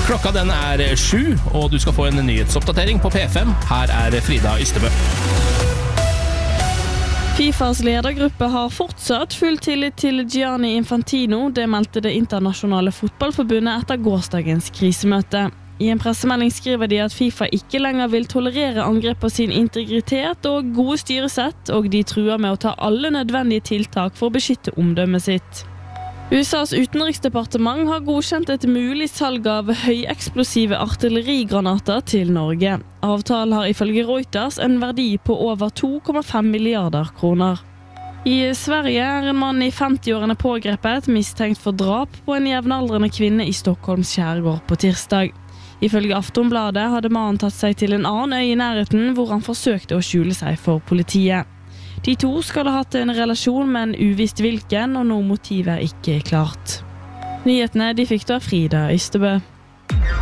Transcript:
Klokka den 7, og du skal få en nyhetsoppdatering på P5. Her Frida Ystebø. FIFAs ledergruppe har fortsatt full tillit til Gianni Infantino, det meldte det internasjonale fotballforbundet etter gårsdagens krisemøte. I en pressemelding skriver de at FIFA ikke lenger vil tolerere angrep på sin integritet og gode styresett, og de truer med å ta alle nødvendige tiltak for å beskytte omdømmet sitt. USAs utenriksdepartement har godkjent et mulig salg av høyeksplosive artillerigranater til Norge. Avtalen har ifølge Reuters en verdi på over 2,5 milliarder kroner. I Sverige en mann i 50-årene pågrepet, mistenkt for drap på en jevnaldrende kvinne i Stockholms skjærgård på tirsdag. Ifølge Aftonbladet hadde mannen tatt seg til en annen øy i nærheten, hvor han forsøkte å skjule seg for politiet. De to skal ha hatt en relasjon, men uvisst hvilken, og noe motiv ikke klart. Nyhetene de fikk da Frida Ystebø.